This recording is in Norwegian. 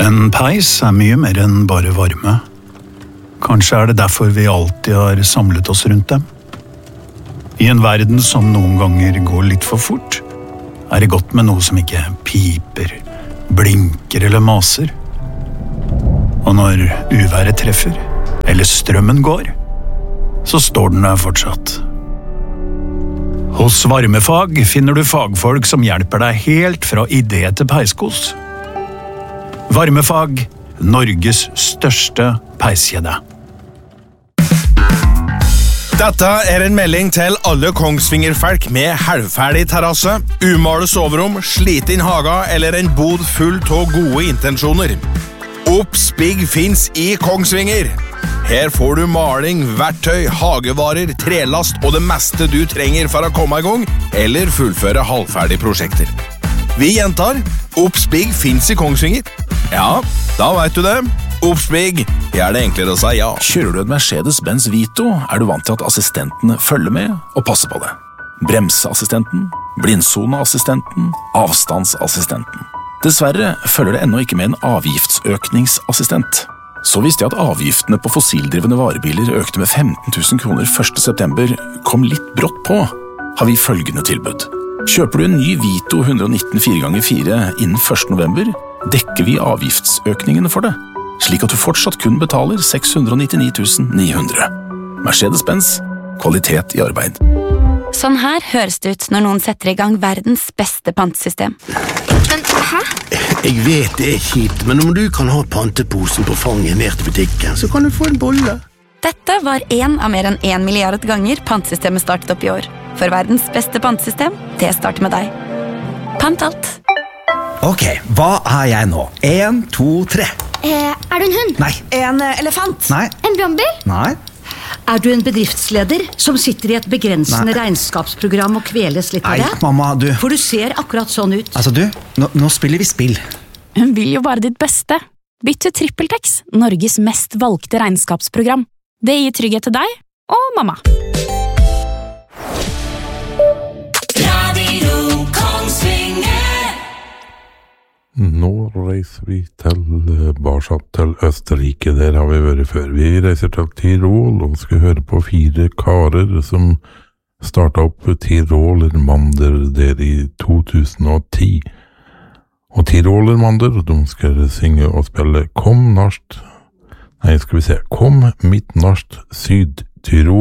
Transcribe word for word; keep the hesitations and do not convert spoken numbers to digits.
En peis er mye mer enn bare varme. Kanskje er det derfor vi alltid har samlet oss rundt dem. I en verden som noen ganger går litt for fort, er det godt med noe som ikke piper, blinker eller maser. Og når uværet treffer, eller strømmen går, så står den der fortsatt. Hos Varmefag finner du fagfolk som hjelper deg helt fra idé til peiskos. Varmefag, Norges største peiskjede. Dette er en melding til alle Kongsvinger-folk med halvferdig terrasse, umalet soverom, sliten haga eller en bod full av gode intensjoner. Oppspigg finns i Kongsvinger. Her får du maling, verktøy, hagevarer, trelast og det meste du trenger for å komme i gang eller fullføre halvferdige prosjekter. Vi gjentar, Oppspigg finns i Kongsvinger. Ja, da vet du det. Oppspigg, er det enklere å si ja. Kjører du en Mercedes-Benz Vito, er du vant til at assistentene følger med og passer på det. Bremseassistenten, blindsoneassistenten, avstandsassistenten. Dessverre følger det ennå ikke med en avgiftsøkningsassistent. Så visste jeg at avgiftene på fossildrivende varebiler økte med femten tusen kroner første september, kom litt brått på, har vi følgende tilbud. Kjøper du en ny Vito one nineteen fire ganger fire innen første november, dekker vi avgiftsøkningene for det, slik at du fortsatt kun betaler seks hundre nittini tusen ni hundre. Mercedes-Benz, kvalitet i arbeid. Sånn her høres det ut når noen setter i gang verdens beste pantesystem. Men, hæ? Jeg vet det er kjipt, men om du kan ha panteposen på fanget ned til butikken, så kan du få en bolle. Dette var en av mer enn en milliard ganger pantesystemet startet opp i år. For verdens beste pantesystem, det starter med deg. Pant alt. Ok, hva er jeg nå? En, to, tre. Eh, er du en hund? Nei. En eh, elefant? Nei. En brannbil? Nei. Er du en bedriftsleder som sitter i et begrensende Nei. regnskapsprogram og kveles litt av Nei, det? mamma, du. For du ser akkurat sånn ut. Altså, du, nå, nå spiller vi spill. Hun vil jo bare ditt beste. Bytt til TrippelTex, Norges mest valgte regnskapsprogram. Det gir trygghet til deg og mamma. Nå reiser vi til Barsatt til Østerrike, der har vi vært før. Vi reiser til Tirol og skal høre på fire karer som startet opp Tirolermander der i to tusen og ti. Og Tirolermander, de skal synge og spille Kom Nasht, nei skal vi se, Kom mitt Nasht Syd Tyrol.